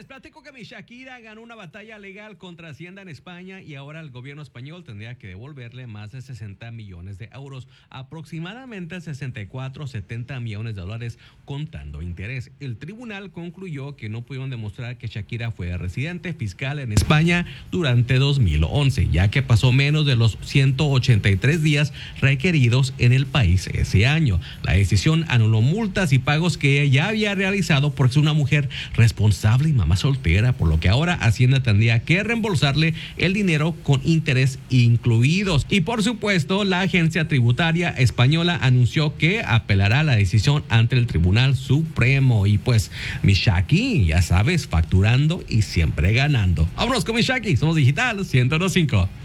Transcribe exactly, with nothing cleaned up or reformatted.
Les platico que mi Shakira ganó una batalla legal contra Hacienda en España y ahora el gobierno español tendría que devolverle más de sesenta millones de euros, aproximadamente sesenta y cuatro, setenta millones de dólares contando interés. El tribunal concluyó que no pudieron demostrar que Shakira fue residente fiscal en España durante dos mil once, ya que pasó menos de los ciento ochenta y tres días requeridos en el país ese año. La decisión anuló multas y pagos que ella ya había realizado por ser una mujer responsable y mamá soltera, por lo que ahora Hacienda tendría que reembolsarle el dinero con interés incluidos. Y por supuesto, la agencia tributaria española anunció que apelará la decisión ante el Tribunal Supremo. Y pues, mi Shaki, ya sabes, facturando y siempre ganando. Vámonos con mi Shaki, somos Digital ciento dos punto cinco.